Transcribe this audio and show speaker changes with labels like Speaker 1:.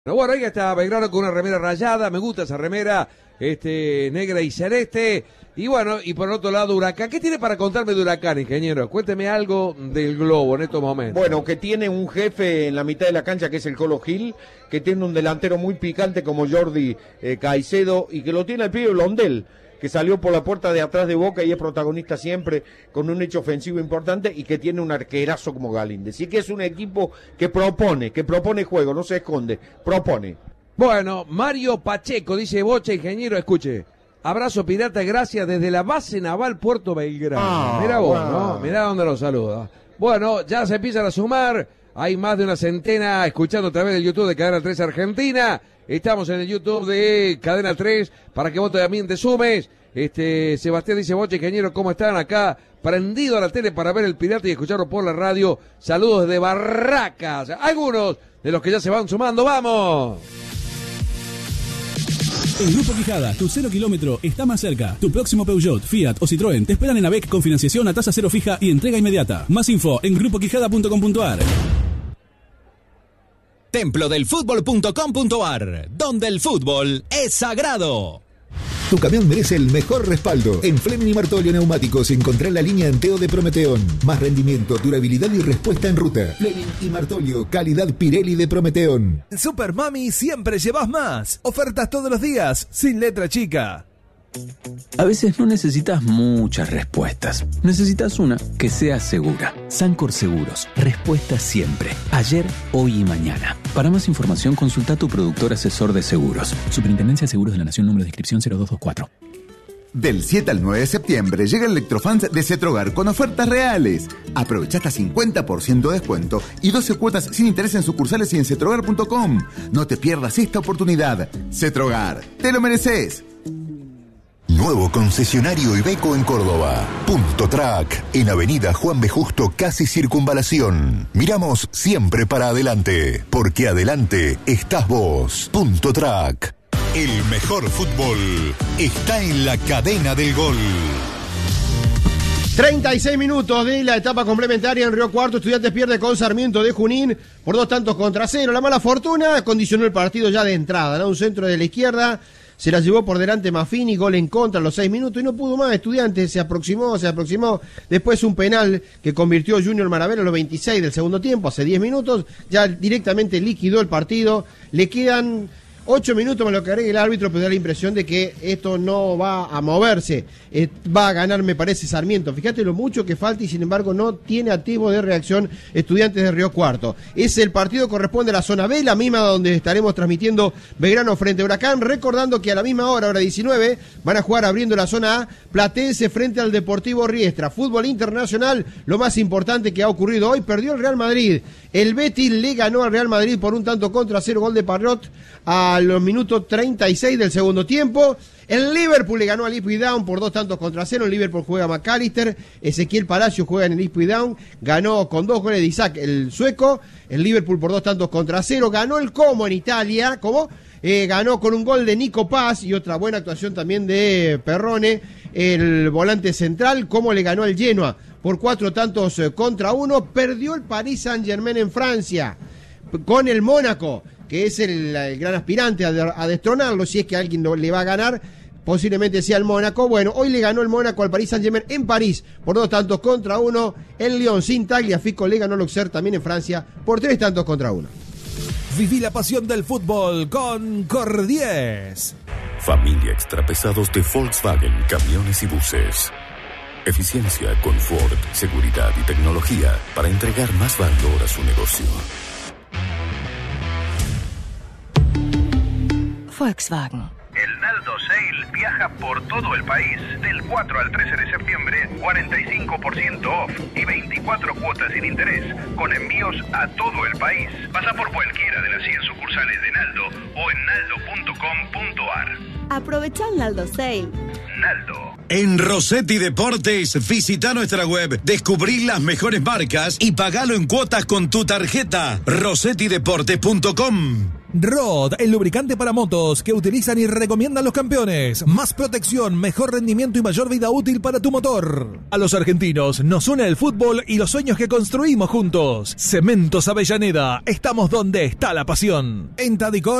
Speaker 1: Bueno, ahí está Belgrano con una remera rayada, me gusta esa remera, negra y celeste. Y bueno, y por el otro lado Huracán. ¿Qué tiene para contarme de Huracán, ingeniero? Cuénteme algo del Globo en estos momentos.
Speaker 2: Bueno, que tiene un jefe en la mitad de la cancha que es el Colo Gil, que tiene un delantero muy picante como Jordi Caicedo y que lo tiene el pibe Blondel, que salió por la puerta de atrás de Boca y es protagonista siempre con un hecho ofensivo importante y que tiene un arquerazo como Galíndez. Así que es un equipo que propone juego, no se esconde, propone.
Speaker 1: Bueno, Mario Pacheco dice: Bocha, ingeniero, escuche. Abrazo pirata, gracias desde la base naval Puerto Belgrano. Mirá vos, ¿no? Mirá dónde lo saluda. Bueno, ya se empiezan a sumar. Hay más de una centena escuchando a través del YouTube de Cadena 3 Argentina. Estamos en el YouTube de Cadena 3 para que vos también te sumes. Sebastián dice: Bocha, ingeniero, ¿cómo están? Acá prendido a la tele para ver el pirata y escucharlo por la radio. Saludos de Barracas. Algunos de los que ya se van sumando. ¡Vamos!
Speaker 3: En Grupo Quijada, tu 0 kilómetro está más cerca. Tu próximo Peugeot, Fiat o Citroën te esperan en AVEC con financiación a tasa cero fija y entrega inmediata. Más info en grupoquijada.com.ar.
Speaker 4: Templodelfutbol.com.ar, donde el fútbol es sagrado.
Speaker 5: Tu camión merece el mejor respaldo. En Fleming y Martolio Neumáticos encontrá la línea Anteo de Prometeón. Más rendimiento, durabilidad y respuesta en ruta. Fleming y Martolio, calidad Pirelli de Prometeón.
Speaker 6: En Super Mami siempre llevas más. Ofertas todos los días, sin letra chica.
Speaker 7: A veces no necesitas muchas respuestas. Necesitas una que sea segura. Sancor Seguros. Respuesta siempre. Ayer, hoy y mañana. Para más información, consulta a tu productor asesor de seguros. Superintendencia de Seguros de la Nación, número de inscripción 0224.
Speaker 8: Del 7 al 9 de septiembre llega el Electrofans de Cetrogar con ofertas reales. Aprovecha hasta 50% de descuento y 12 cuotas sin interés en sucursales y en cetrogar.com. No te pierdas esta oportunidad. Cetrogar, te lo mereces.
Speaker 9: Nuevo concesionario Iveco en Córdoba. Punto Track, en Avenida Juan B. Justo, casi Circunvalación. Miramos siempre para adelante, porque adelante estás vos. Punto Track. El mejor fútbol está en la cadena del gol.
Speaker 10: 36 minutos de la etapa complementaria en Río Cuarto. Estudiantes pierde con Sarmiento de Junín por 2-0. La mala fortuna condicionó el partido ya de entrada, ¿no? Un centro de la izquierda. Se la llevó por delante Maffini, gol en contra a los 6 minutos y no pudo más. Estudiantes se aproximó. Después un penal que convirtió Junior Maravero a los 26 del segundo tiempo, hace 10 minutos. Ya directamente liquidó el partido. Le quedan 8 minutos más lo que agregue el árbitro, pero da la impresión de que esto no va a moverse. Va a ganar, me parece, Sarmiento. Fíjate lo mucho que falta y sin embargo no tiene activo de reacción Estudiantes de Río Cuarto. El partido corresponde a la zona B, la misma donde estaremos transmitiendo Belgrano frente a Huracán. Recordando que a la misma hora 19, van a jugar abriendo la zona A, Platense frente al Deportivo Riestra. Fútbol internacional, lo más importante que ha ocurrido hoy, perdió el Real Madrid. El Betis le ganó al Real Madrid por 1-0, gol de Parrot a los minutos 36 del segundo tiempo. El Liverpool le ganó al Ipswich Town por 2-0. El Liverpool juega a McAllister. Ezequiel Palacio juega en el Ipswich Town. Ganó con 2 goles de Isaac, el sueco. El Liverpool por 2-0. Ganó el Como en Italia. Ganó con un gol de Nico Paz y otra buena actuación también de Perrone, el volante central. Como le ganó el Genoa por 4-1. Perdió el Paris Saint-Germain en Francia con el Mónaco, que es el gran aspirante a destronarlo. Si es que alguien le va a ganar, posiblemente sea el Mónaco. Bueno, hoy le ganó el Mónaco al Paris Saint-Germain en París por 2-1. El Lyon sin Tagliafico le ganó al Auxerre también en Francia por 3-1.
Speaker 6: Viví la pasión del fútbol con Cordies.
Speaker 9: Familia extrapesados de Volkswagen, camiones y buses. Eficiencia, confort, seguridad y tecnología para entregar más valor a su negocio.
Speaker 11: Volkswagen.
Speaker 12: El Naldo Sale viaja por todo el país. Del 4 al 13 de septiembre, 45% off y 24 cuotas sin interés, con envíos a todo el país. Pasa por cualquiera de las 100 sucursales de Naldo o en naldo.com.ar.
Speaker 11: Aprovecha el Naldo Sale.
Speaker 12: Naldo.
Speaker 13: En Rossetti Deportes, visita nuestra web, descubrí las mejores marcas y pagalo en cuotas con tu tarjeta. rossettideportes.com.
Speaker 6: Rod, el lubricante para motos que utilizan y recomiendan los campeones. Más protección, mejor rendimiento y mayor vida útil para tu motor. A los argentinos nos une el fútbol y los sueños que construimos juntos. Cementos Avellaneda, estamos donde está la pasión. En Tadicor